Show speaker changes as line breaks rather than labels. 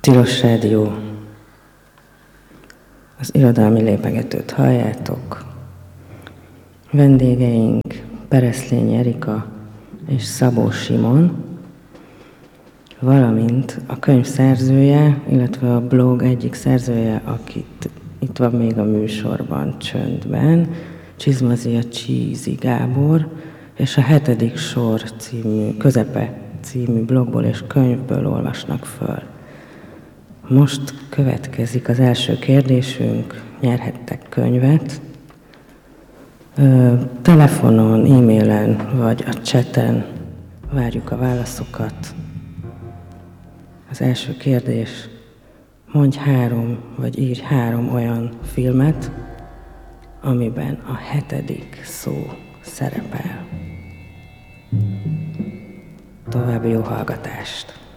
Tilos Rádió. Az irodalmi lépegetőt halljátok. Vendégeink Pereszlényi Erika és Szabó Simon, valamint a könyv szerzője, illetve a blog egyik szerzője, akit itt van még a műsorban csöndben, Csizmazia Csízi Gábor, és a 7. sor című, Közepe című blogból és könyvből olvasnak föl. Most következik az első kérdésünk, nyerhettek könyvet. Telefonon, e-mailen vagy a chaten várjuk a válaszokat. Az első kérdés, mondj 3, vagy írj 3 olyan filmet, amiben a 7. szó szerepel. További jó hallgatást!